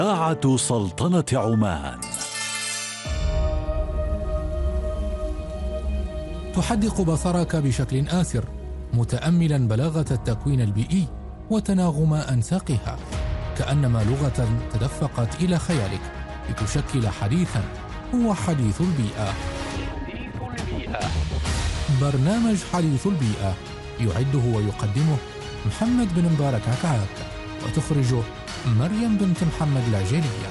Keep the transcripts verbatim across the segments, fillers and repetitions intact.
إذاعة سلطنة عمان تحدق بصرك بشكل آسر متأملا بلاغة التكوين البيئي وتناغم أنساقها، كأنما لغة تدفقت إلى خيالك لتشكل حديثا هو حديث البيئة. برنامج حديث البيئة يعده ويقدمه محمد بن مبارك عكعاك، وتخرجه مريم بنت محمد العجيلية.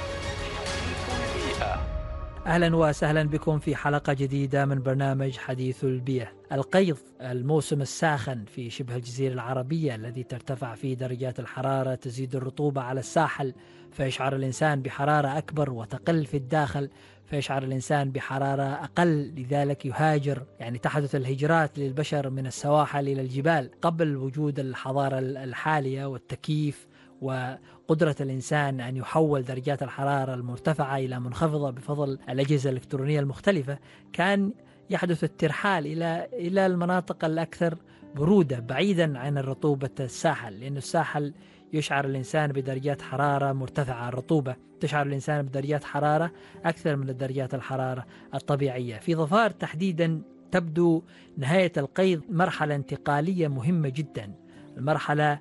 أهلا وسهلا بكم في حلقة جديدة من برنامج حديث البيئة. القيظ، الموسم الساخن في شبه الجزيرة العربية الذي ترتفع فيه درجات الحرارة، تزيد الرطوبة على الساحل فيشعر الإنسان بحرارة أكبر، وتقل في الداخل فيشعر الإنسان بحرارة أقل، لذلك يهاجر، يعني تحدث الهجرات للبشر من السواحل إلى الجبال قبل وجود الحضارة الحالية والتكييف وقدرة الإنسان أن يحول درجات الحرارة المرتفعة إلى منخفضة بفضل الأجهزة الإلكترونية المختلفة. كان يحدث الترحال إلى إلى المناطق الأكثر برودة بعيدا عن الرطوبة الساحل، لأن الساحل يشعر الإنسان بدرجات حرارة مرتفعة، الرطوبة تشعر الإنسان بدرجات حرارة أكثر من درجات الحرارة الطبيعية. في ظفار تحديدا تبدو نهاية القيظ مرحلة انتقالية مهمة جدا، المرحلة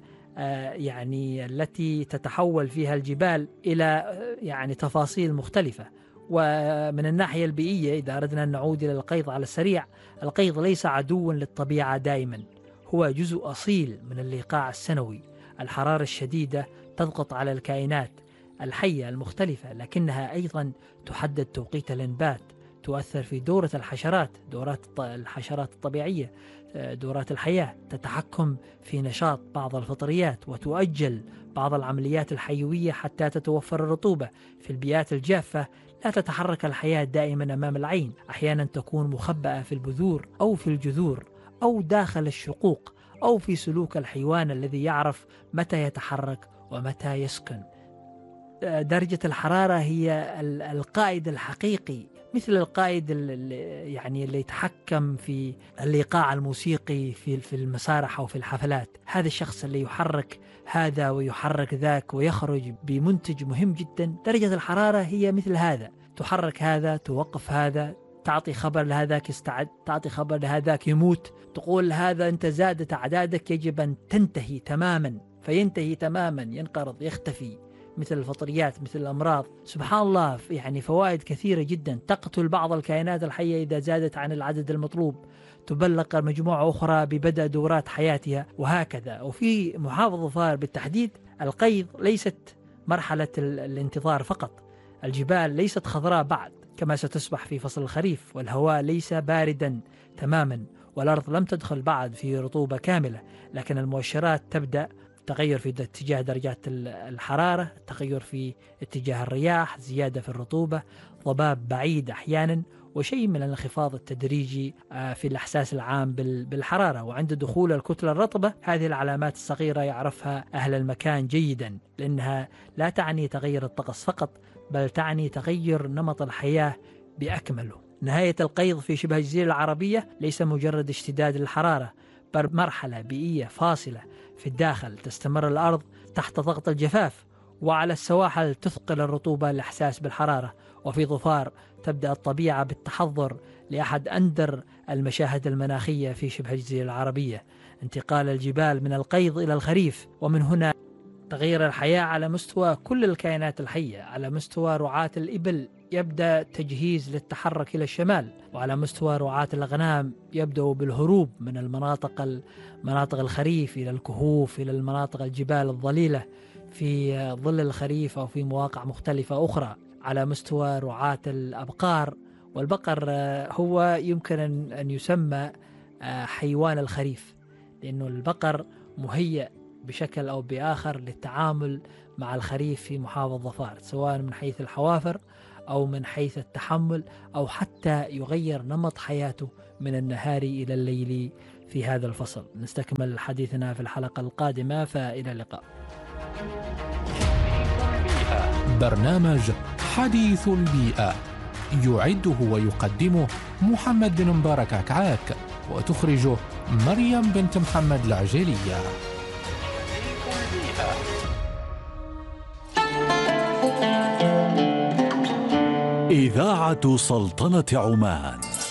يعني التي تتحول فيها الجبال إلى يعني تفاصيل مختلفة. ومن الناحية البيئية، إذا أردنا أن نعود إلى القيظ على السريع، القيظ ليس عدوا للطبيعة دائما، هو جزء أصيل من اللقاع السنوي. الحرارة الشديدة تضغط على الكائنات الحية المختلفة، لكنها أيضا تحدد توقيت الإنبات، تؤثر في دورة الحشرات، دورات الحشرات الطبيعية، دورات الحياة، تتحكم في نشاط بعض الفطريات، وتؤجل بعض العمليات الحيوية حتى تتوفر الرطوبة. في البيئات الجافة لا تتحرك الحياة دائما أمام العين، أحيانا تكون مخبأة في البذور أو في الجذور أو داخل الشقوق أو في سلوك الحيوان الذي يعرف متى يتحرك ومتى يسكن. درجة الحرارة هي القائد الحقيقي، مثل القائد اللي يعني اللي يتحكم في الإيقاع الموسيقي في في المسارح أو في الحفلات. هذا الشخص اللي يحرك هذا ويحرك ذاك ويخرج بمنتج مهم جدا. درجة الحرارة هي مثل هذا، تحرك هذا، توقف هذا، تعطي خبر لهذاك يستعد، تعطي خبر لهذاك يموت، تقول هذا أنت زادت أعدادك يجب أن تنتهي تماما، فينتهي تماما، ينقرض، يختفي، مثل الفطريات، مثل الأمراض. سبحان الله، يعني فوائد كثيرة جدا. تقتل بعض الكائنات الحية إذا زادت عن العدد المطلوب، تبلغ مجموعة أخرى ببدء دورات حياتها، وهكذا. وفي محافظة ظفار بالتحديد، القيظ ليست مرحلة الانتظار فقط، الجبال ليست خضراء بعد كما ستصبح في فصل الخريف، والهواء ليس باردا تماما، والأرض لم تدخل بعد في رطوبة كاملة، لكن المؤشرات تبدأ تغير في اتجاه درجات الحرارة، تغير في اتجاه الرياح، زيادة في الرطوبة، ضباب بعيد أحيانا، وشيء من الانخفاض التدريجي في الإحساس العام بالحرارة. وعند دخول الكتلة الرطبة، هذه العلامات الصغيرة يعرفها أهل المكان جيدا، لأنها لا تعني تغير الطقس فقط، بل تعني تغير نمط الحياة بأكمله. نهاية القيظ في شبه الجزيرة العربية ليس مجرد اشتداد الحرارة، بل مرحلة بيئية فاصلة. في الداخل تستمر الأرض تحت ضغط الجفاف، وعلى السواحل تثقل الرطوبة الإحساس بالحرارة، وفي ظفار تبدأ الطبيعة بالتحضر لأحد أندر المشاهد المناخية في شبه الجزيرة العربية، انتقال الجبال من القيظ إلى الخريف. ومن هنا تغير الحياة على مستوى كل الكائنات الحية. على مستوى رعاة الإبل يبدأ تجهيز للتحرك إلى الشمال، وعلى مستوى رعاة الأغنام يبدأ بالهروب من المناطق مناطق الخريف إلى الكهوف، إلى المناطق الجبال الظليلة في ظل الخريف أو في مواقع مختلفة أخرى. على مستوى رعاة الأبقار، والبقر هو يمكن أن يسمى حيوان الخريف، لأنه البقر مهيأ بشكل أو بآخر للتعامل مع الخريف في محافظة ظفار، سواء من حيث الحوافر أو من حيث التحمل، أو حتى يغير نمط حياته من النهار إلى الليل في هذا الفصل. نستكمل حديثنا في الحلقة القادمة، فإلى اللقاء. برنامج حديث البيئة يعده ويقدمه محمد بن مبارك عكعاك، وتخرجه مريم بنت محمد العجيلية. إذاعة سلطنة عمان.